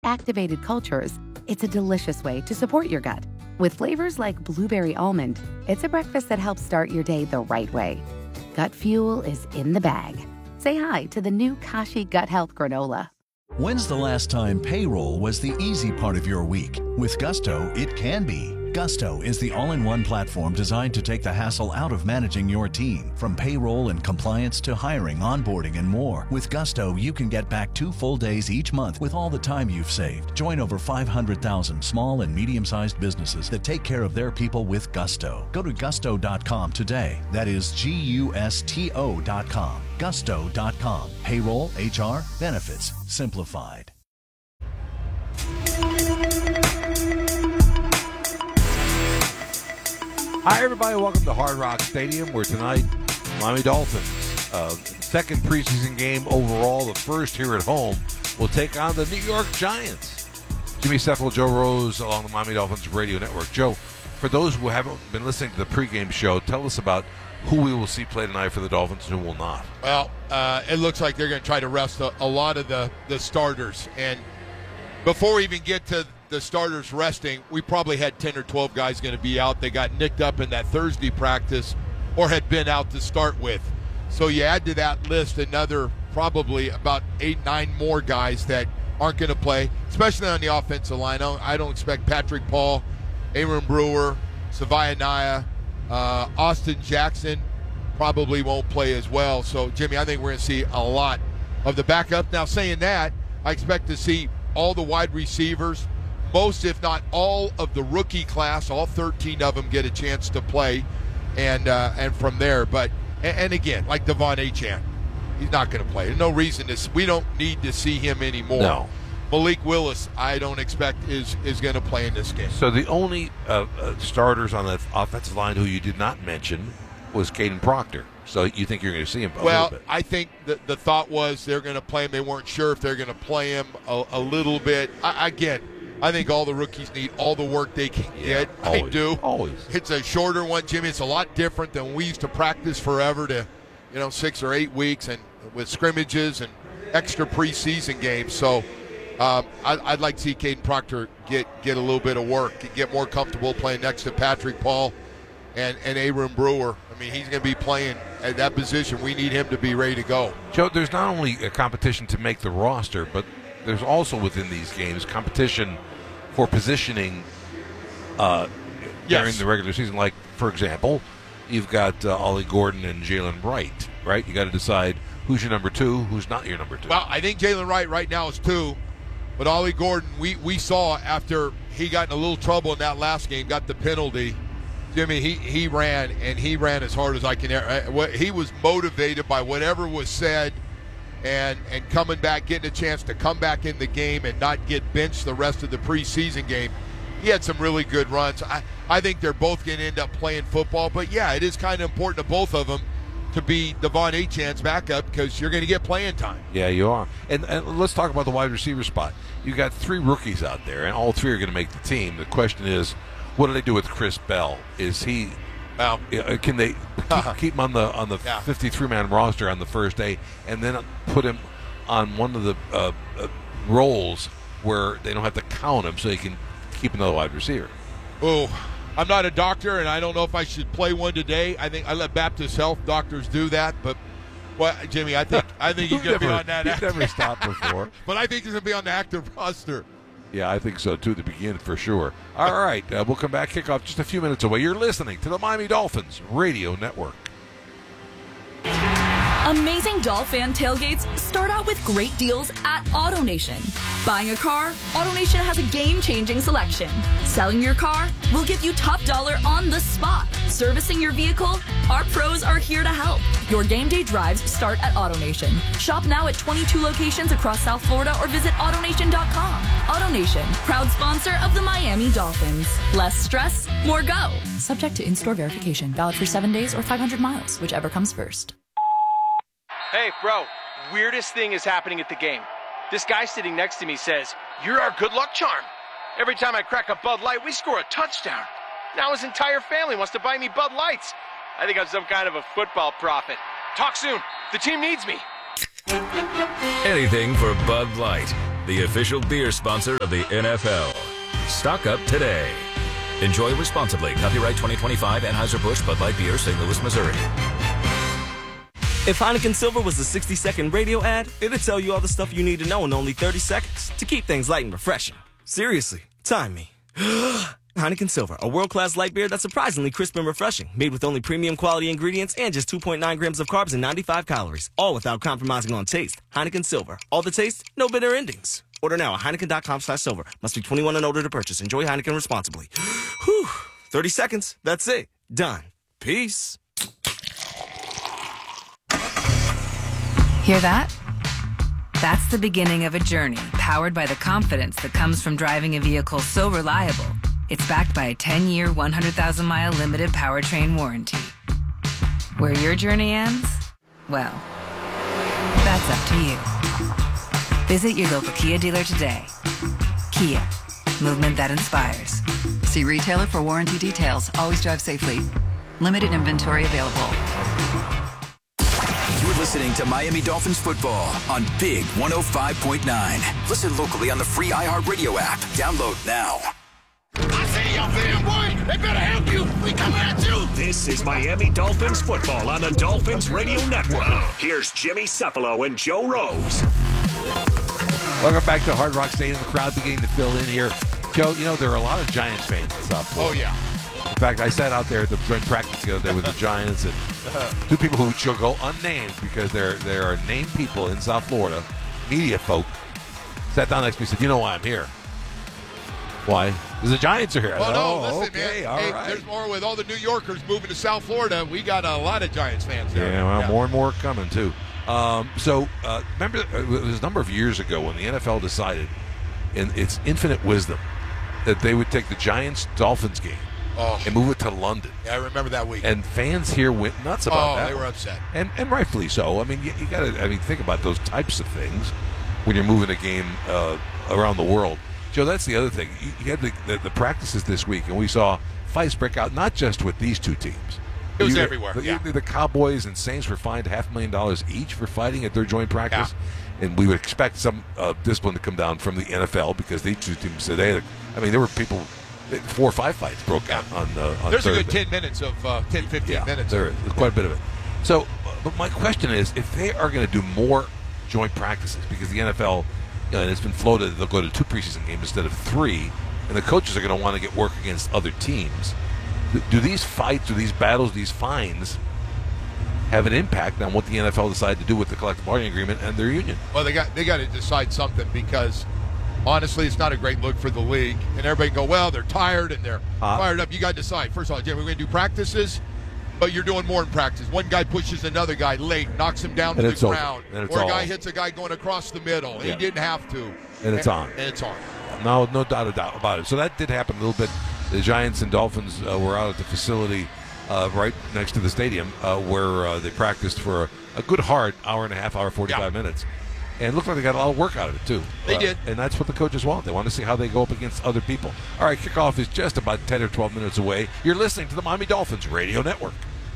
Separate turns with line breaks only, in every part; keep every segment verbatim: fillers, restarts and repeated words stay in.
activated cultures, it's a delicious way to support your gut. With flavors like blueberry almond, it's a breakfast that helps start your day the right way. Gut Fuel is in the bag. Say hi to the new Kashi Gut Health Granola.
When's the last time payroll was the easy part of your week? With Gusto, it can be. Gusto is the all-in-one platform designed to take the hassle out of managing your team. From payroll and compliance to hiring, onboarding, and more. With Gusto, you can get back two full days each month with all the time you've saved. Join over five hundred thousand small and medium-sized businesses that take care of their people with Gusto. Go to gusto dot com today. That is G U S T O dot com. gusto dot com. Payroll, H R, benefits, simplified.
Hi, everybody. Welcome to Hard Rock Stadium, where tonight, Miami Dolphins, uh, second preseason game overall, the first here at home, will take on the New York Giants. Jimmy Seffel, Joe Rose, along the Miami Dolphins Radio Network. Joe, for those who haven't been listening to the pregame show, tell us about who we will see play tonight for the Dolphins and who will not.
Well, uh, it looks like they're going to try to rest a, a lot of the, the starters. And before we even get to the starters resting, we probably had ten or twelve guys going to be out. They got nicked up in that Thursday practice or had been out to start with. So you add to that list another probably about eight, nine more guys that aren't going to play, especially on the offensive line. I don't, I don't expect Patrick Paul, Aaron Brewer, Savaiya Naya, uh, Austin Jackson probably won't play as well. So, Jimmy, I think we're going to see a lot of the backup. Now, saying that, I expect to see all the wide receivers, most, if not all, of the rookie class, all thirteen of them get a chance to play, and uh, and from there. But and, and again, like Devon Achane, he's not going to play. There's no reason to. We don't need to see him anymore.
No.
Malik Willis, I don't expect is is going to play in this game.
So the only uh, uh, starters on the offensive line who you did not mention was Caden Proctor. So you think you're going to see him a
well,
little bit?
I think the, the thought was they're going to play him. They weren't sure if they're going to play him a, a little bit. I, again, I think all the rookies need all the work they can
Yeah,
get.
always,
I do.
Always.
It's a shorter one, Jimmy. It's a lot different than we used to practice forever to, you know, six or eight weeks and with scrimmages and extra preseason games. So um, I, I'd like to see Caden Proctor get, get a little bit of work, get more comfortable playing next to Patrick Paul and, and Aaron Brewer. I mean, he's going to be playing at that position. We need him to be ready to go.
Joe, there's not only a competition to make the roster, but there's also within these games competition for positioning uh,
Yes.
during the regular season. Like, for example, you've got uh, Ollie Gordon and Jalen Wright, right? You got to decide who's your number two, who's not your number two.
Well, I think Jalen Wright right now is two, but Ollie Gordon, we, we saw after he got in a little trouble in that last game, got the penalty. Jimmy, he, he ran, and he ran as hard as I can. Uh, he was motivated by whatever was said, and and coming back, getting a chance to come back in the game and not get benched the rest of the preseason game. He had some really good runs. I, I think they're both going to end up playing football, but yeah, it is kind of important to both of them to be Devon Achane's backup because you're going to get playing time.
Yeah, you are. And, and let's talk about the wide receiver spot. You got three rookies out there, and all three are going to make the team. The question is, what do they do with Chris Bell? Is he?
Well,
can they keep, keep him on the on the
Yeah.
fifty-three man roster on the first day, and then put him on one of the uh, uh, roles where they don't have to count him, so he can keep another wide receiver?
Oh, I'm not a doctor, and I don't know if I should play one today. I think I let Baptist Health doctors do that, but well, Jimmy, I think I think he's going to be on that.
He's
active,
never stopped before.
but I think he's going to be on the active roster.
Yeah, I think so, too, to begin, for sure. All right, uh, we'll come back, kickoff just a few minutes away. You're listening to the Miami Dolphins Radio Network.
Amazing Dolphin tailgates start out with great deals at AutoNation. Buying a car? AutoNation has a game-changing selection. Selling your car? We'll give you top dollar on the spot. Servicing your vehicle? Our pros are here to help. Your game day drives start at AutoNation. Shop now at twenty-two locations across South Florida or visit AutoNation dot com. AutoNation, proud sponsor of the Miami Dolphins. Less stress, more go. Subject to in-store verification. Valid for seven days or five hundred miles, whichever comes first.
Hey, bro, weirdest thing is happening at the game. This guy sitting next to me says, "You're our good luck charm." Every time I crack a Bud Light, we score a touchdown. Now his entire family wants to buy me Bud Lights. I think I'm some kind of a football prophet. Talk soon. The team needs me.
Anything for Bud Light. the official beer sponsor of the N F L. Stock up today. Enjoy responsibly. Copyright twenty twenty-five Anheuser-Busch Bud Light Beer, Saint Louis, Missouri.
If Heineken Silver was a sixty-second radio ad, it'd tell you all the stuff you need to know in only thirty seconds to keep things light and refreshing. Seriously, time me. Heineken Silver, a world-class light beer that's surprisingly crisp and refreshing, made with only premium quality ingredients and just two point nine grams of carbs and ninety-five calories, all without compromising on taste. Heineken Silver, all the taste, no bitter endings. Order now at Heineken.com slash silver. Must be twenty-one and older to purchase. Enjoy Heineken responsibly. Whew, thirty seconds, that's it. Done. Peace.
Hear that? That's the beginning of a journey powered by the confidence that comes from driving a vehicle so reliable. It's backed by a ten-year, one hundred thousand mile limited powertrain warranty. Where your journey ends? Well, that's up to you. Visit your local Kia dealer today. Kia, movement that inspires.
See retailer for warranty details. Always drive safely. Limited inventory available.
You're listening to Miami Dolphins football on Big one oh five point nine. Listen locally on the free iHeartRadio app. Download now.
I see your fanboy. They better help you. We coming at you.
This is Miami Dolphins football on the Dolphins Radio Network. Here's Jimmy Cephalo and Joe Rose.
Welcome back to Hard Rock Stadium. The crowd beginning to fill in here. Joe, you know, there are a lot of Giants fans in South Florida.
Oh, yeah.
In fact, I sat out there at the joint practice the other day with the Giants and two people who should go unnamed because there there are named people in South Florida, media folk, sat down next to me and said, you know why I'm here? Why? Because the Giants are here.
Well, no,
oh,
listen,
okay,
man.
all
Hey,
right.
there's more with all the New Yorkers moving to South Florida. We got a lot of Giants fans there.
Yeah, well, yeah. more and more coming, too. Um, so, uh, remember, it was a number of years ago when the N F L decided, in its infinite wisdom, that they would take the Giants-Dolphins game
oh.
and move it to London.
Yeah, I remember that week.
And fans here went nuts about
oh,
that.
they were
one.
upset.
And and rightfully so. I mean, you, you got to I mean think about those types of things when you're moving a game uh, around the world. Joe, that's the other thing. You, you had the, the, the practices this week, and we saw fights break out, not just with these two teams.
It was
you,
everywhere,
the,
yeah.
The Cowboys and Saints were fined half a million dollars each for fighting at their joint practice. Yeah. And we would expect some uh, discipline to come down from the N F L because these two teams said, hey, I mean, there were people, four or five fights broke out on, uh, on
There's
Thursday.
a good ten minutes of, uh, ten, fifteen
yeah,
minutes.
There is quite a bit of it. So, but my question is, if they are going to do more joint practices, because the N F L, you know, and it's been floated, they'll go to two preseason games instead of three, and the coaches are going to want to get work against other teams. Do, do these fights, do these battles, these fines have an impact on what the N F L decided to do with the collective bargaining agreement and their union?
Well, they got they got to decide something because honestly, it's not a great look for the league. And everybody go, well, they're tired and they're uh, fired up. You got to decide. First of all, Jim, we're going to do practices, but you're doing more in practice. One guy pushes another guy late, knocks him down to the ground, or a guy hits a guy going across the middle. And yeah. He didn't have to.
And it's
and,
on.
And it's on.
No, no doubt about it. So that did happen a little bit. The Giants and Dolphins uh, were out at the facility uh, right next to the stadium uh, where uh, they practiced for a, a good hard hour and a half, hour, forty-five yeah. minutes. And it looked like they got a lot of work out of it, too.
They
uh,
did.
And that's what the coaches want. They want to see how they go up against other people. All right, kickoff is just about ten or twelve minutes away. You're listening to the Miami Dolphins Radio Network.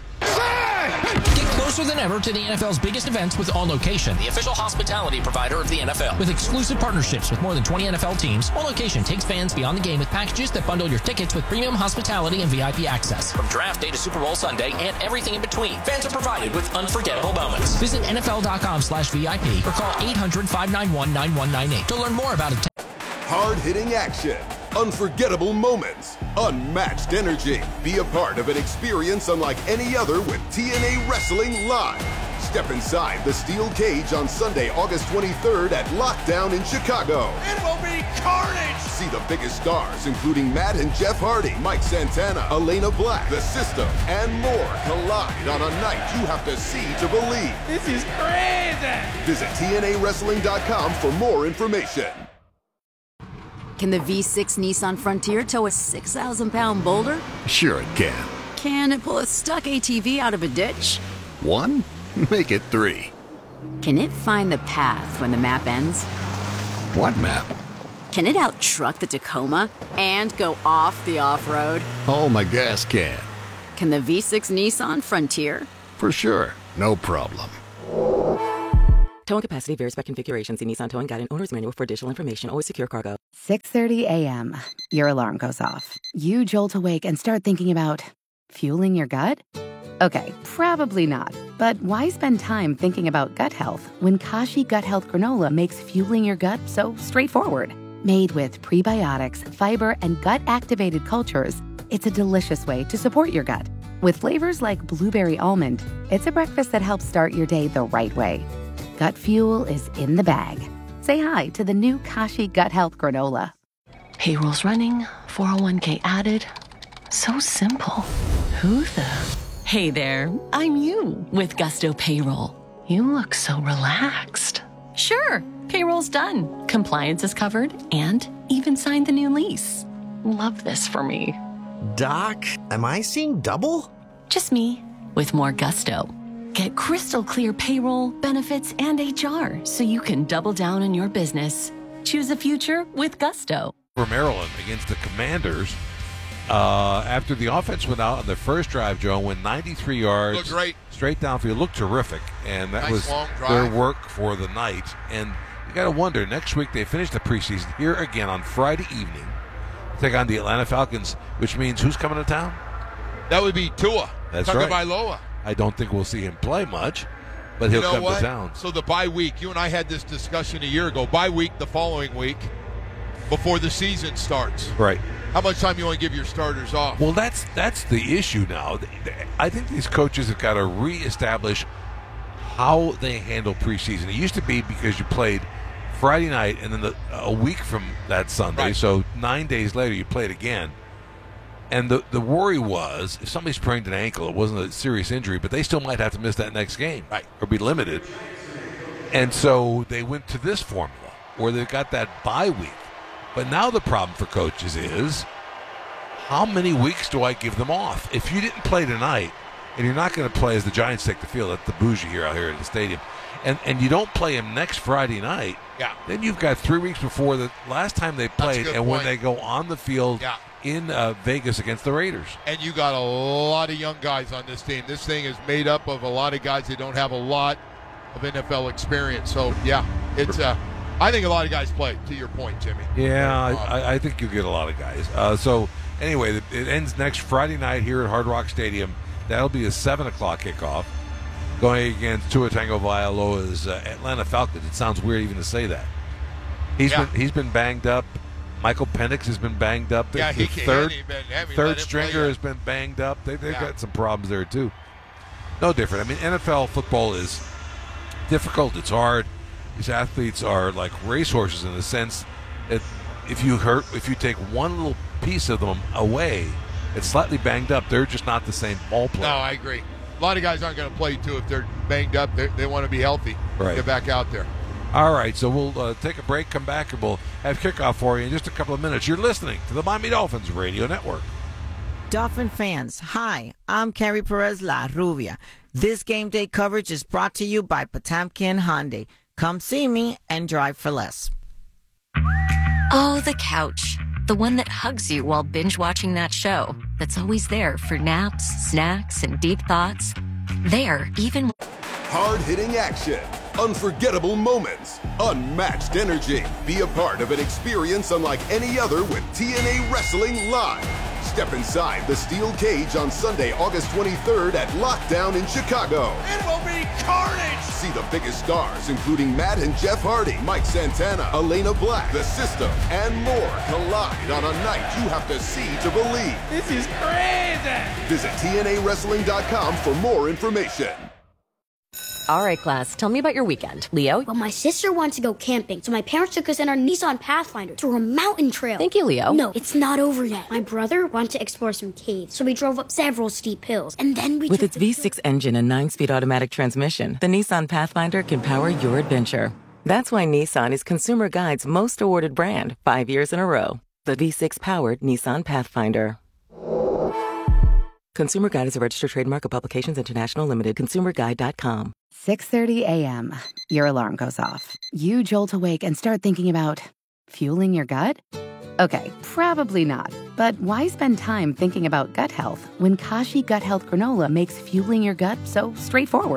Get closer than ever to the N F L's biggest events with On Location, the official hospitality provider of the N F L. With exclusive partnerships with more than twenty N F L teams, On Location takes fans beyond the game with packages that bundle your tickets with premium hospitality and V I P access. From draft day to Super Bowl Sunday and everything in between, fans are provided with unforgettable moments. Visit N F L dot com slash V I P or call eight hundred, five nine one, nine one nine eight to learn more about it.
Hard-hitting action, unforgettable moments, unmatched energy. Be a part of an experience unlike any other with T N A Wrestling Live. Step inside the steel cage on Sunday, August twenty-third at Lockdown in Chicago.
It will be carnage!
See the biggest stars, including Matt and Jeff Hardy, Mike Santana, Elena Black, The System, and more collide on a night you have to see to believe.
This is crazy!
Visit T N A wrestling dot com for more information.
Can the V six Nissan Frontier tow a six thousand pound boulder?
Sure it can.
Can it pull a stuck A T V out of a ditch?
One? Make it three.
Can it find the path when the map ends?
What map?
Can it out-truck the Tacoma and go off the off-road?
Oh, my gas can.
Can the V six Nissan Frontier?
For sure. No problem.
Towing capacity varies by configuration. See Nissan Towing Guide and Owner's Manual for additional information. Always secure cargo.
six thirty a.m. Your alarm goes off. You jolt awake and start thinking about fueling your gut? Okay, probably not. But why spend time thinking about gut health when Kashi Gut Health Granola makes fueling your gut so straightforward? Made with prebiotics, fiber, and gut-activated cultures, it's a delicious way to support your gut. With flavors like blueberry almond, it's a breakfast that helps start your day the right way. Gut fuel is in the bag. Say hi to the new Kashi Gut Health Granola.
Payroll's running, four oh one k added. So simple. Who the? Hey there, I'm you with Gusto Payroll. You look so relaxed. Sure, payroll's done. Compliance is covered and even signed the new lease. Love this for me.
Doc, am I seeing double?
Just me with more Gusto. Get crystal clear payroll, benefits, and H R so you can double down on your business. Choose a future with Gusto.
For Maryland against the Commanders, uh, after the offense went out on the first drive, Joe, went ninety-three yards.
Looked great.
Straight downfield. Looked terrific. And that
Nice
was
long
their
drive.
work for the night. And you got to wonder, next week they finish the preseason here again on Friday evening. Take on the Atlanta Falcons, which means who's coming to town?
That would be Tua.
That's right.
Tagovailoa.
I don't think we'll see him play much, but he'll
you know
come
what?
to town.
So the bye week, you and I had this discussion a year ago. Bye week the following week before the season starts.
Right.
How much time you want to give your starters off?
Well, that's that's the issue now. I think these coaches have got to reestablish how they handle preseason. It used to be because you played Friday night and then the, a week from that Sunday,
Right.
so nine days later you played again. And the, the worry was, if somebody sprained an ankle, it wasn't a serious injury, but they still might have to miss that next game
right.
or be limited. And so they went to this formula where they've got that bye week. But now the problem for coaches is, how many weeks do I give them off? If you didn't play tonight, and you're not going to play as the Giants take the field, that's the bougie here out here at the stadium, and, and you don't play them next Friday night,
yeah.
then you've got three weeks before the last time they played, and when
point.
they go on the field
Yeah.
in uh, Vegas against the Raiders.
And you got a lot of young guys on this team. This thing is made up of a lot of guys that don't have a lot of N F L experience. So, yeah, it's. Uh, I think a lot of guys play, to your point, Jimmy.
Yeah, I, I think you'll get a lot of guys. Uh, so, anyway, it ends next Friday night here at Hard Rock Stadium. That'll be a seven o'clock kickoff going against Tua Tagovailoa's uh, Atlanta Falcons. It sounds weird even to say that. He's
Yeah.
been he's been banged up. Michael Penix has been banged up. The,
Yeah,
the
he
third,
can't even- haven't even let
third
him play
stringer
yet.
has been banged up. They, they've
Yeah.
got some problems there, too. No different. I mean, N F L football is difficult. It's hard. These athletes are like racehorses in the sense that if you hurt, if you take one little piece of them away, it's slightly banged up. They're just not the same ball player.
No, I agree. A lot of guys aren't going to play, too, if they're banged up. They're, they want to be healthy.
Right.
Get back out there.
All right, so we'll uh, take a break, come back, and we'll have kickoff for you in just a couple of minutes. You're listening to the Miami Dolphins Radio Network.
Dolphin fans, hi, I'm Carrie Perez La Rubia. This game day coverage is brought to you by Potamkin Hyundai. Come see me and drive for less.
Oh, the couch. The one that hugs you while binge watching that show. That's always there for naps, snacks, and deep thoughts. There, even.
Hard-hitting action, unforgettable moments, unmatched energy. Be a part of an experience unlike any other with T N A Wrestling Live. Step inside the steel cage on Sunday, August twenty-third at Lockdown in Chicago.
It will be carnage!
See the biggest stars, including Matt and Jeff Hardy, Mike Santana, Elena Black, The System, and more collide on a night you have to see to believe.
This is crazy!
Visit T N A wrestling dot com for more information.
All right, class, tell me about your weekend. Leo?
Well, my sister wanted to go camping, so my parents took us in our Nissan Pathfinder to a mountain trail.
Thank you, Leo.
No, it's not over yet. My brother wanted to explore some caves, so we drove up several steep hills, and then we
With
took
its
the
V six engine and nine-speed automatic transmission, the Nissan Pathfinder can power your adventure. That's why Nissan is Consumer Guide's most awarded brand, five years in a row. The V six-powered Nissan Pathfinder. Consumer Guide is a registered trademark of Publications International Limited, consumer guide dot com.
six thirty a.m. Your alarm goes off. You jolt awake and start thinking about fueling your gut? Okay, probably not. But why spend time thinking about gut health when Kashi Gut Health Granola makes fueling your gut so straightforward?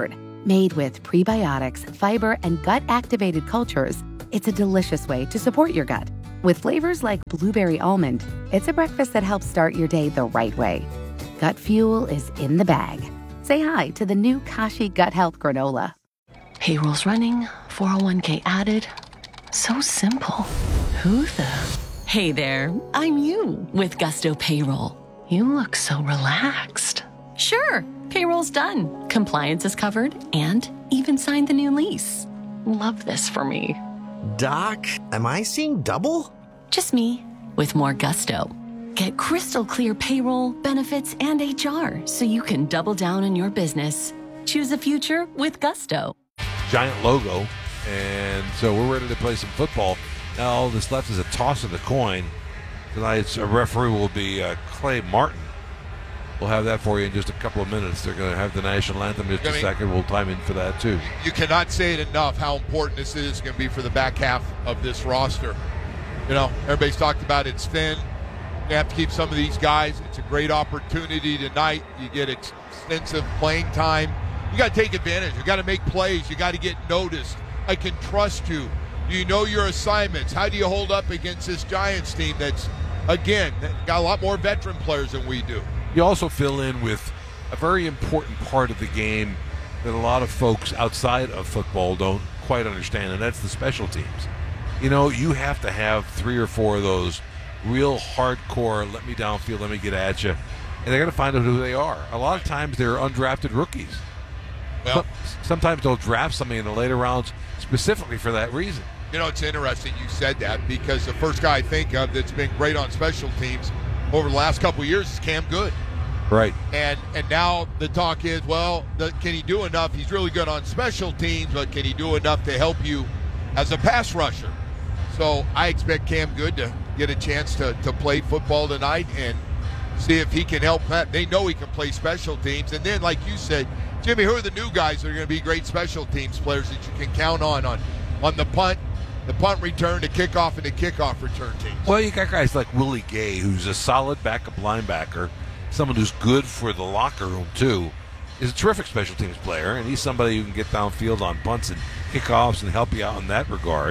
Made with prebiotics, fiber, and gut-activated cultures, it's a delicious way to support your gut. With flavors like blueberry almond, it's a breakfast that helps start your day the right way. Gut fuel is in the bag. Say hi to the new Kashi Gut Health Granola.
Payroll's running, four oh one k added. So simple. Who the? Hey there, I'm you with Gusto Payroll. You look so relaxed. Sure, payroll's done. Compliance is covered and even signed the new lease. Love this for me.
Doc, am I seeing double?
Just me with more gusto. Get crystal clear payroll, benefits, and H R so you can double down on your business. Choose a future with Gusto.
Giant logo, and so we're ready to play some football. Now all that's left is a toss of the coin. Tonight's referee will be uh, Clay Martin. We'll have that for you in just a couple of minutes. They're going to have the national anthem in just
I
a
mean,
second. We'll time in for that too.
You cannot say it enough how important this is going to be for the back half of this roster. You know, everybody's talked about it's thin. You have to keep some of these guys. It's a great opportunity tonight. You get extensive playing time. You got to take advantage. You got to make plays. You got to get noticed. I can trust you. You know your assignments. How do you hold up against this Giants team that's, again, got a lot more veteran players than we do?
You also fill in with a very important part of the game that a lot of folks outside of football don't quite understand, and that's the special teams. You know, you have to have three or four of those real hardcore, let me downfield, let me get at you, and they're going to find out who they are. A lot of times they're undrafted rookies.
Well,
sometimes they'll draft somebody in the later rounds specifically for that reason.
You know, it's interesting you said that because the first guy I think of that's been great on special teams over the last couple of years is Cam Good.
Right.
And and now the talk is, well, the, can he do enough? He's really good on special teams, but can he do enough to help you as a pass rusher? So I expect Cam Good to get a chance to, to play football tonight and see if he can help that. They know he can play special teams. And then, like you said, Jimmy, who are the new guys that are going to be great special teams players that you can count on on, on the punt, the punt return, the kickoff, and the kickoff return teams?
Well, you got guys like Willie Gay, who's a solid backup linebacker, someone who's good for the locker room, too. Is a terrific special teams player, and he's somebody who can get downfield on punts and kickoffs and help you out in that regard.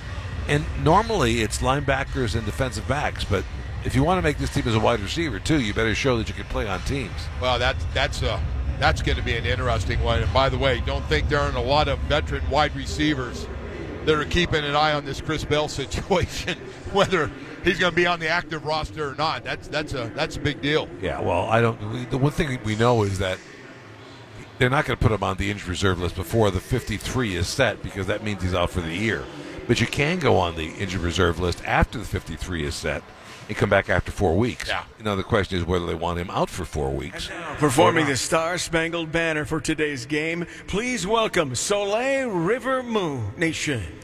And normally it's linebackers and defensive backs, but if you want to make this team as a wide receiver, too, you better show that you can play on teams.
Well, that's that's a that's going to be an interesting one. And by the way, don't think there aren't a lot of veteran wide receivers that are keeping an eye on this Chris Bell situation, whether he's going to be on the active roster or not. That's that's a that's a big deal.
Yeah, well, I don't. The one thing we know is that they're not going to put him on the injured reserve list before the fifty-three is set, because that means he's out for the year. But you can go on the injured reserve list after the fifty-three is set and come back after four weeks.
Yeah.
Now the question is whether they want him out for four weeks.
Performing the Star-Spangled Banner for today's game, please welcome Soleil River Moon Nation.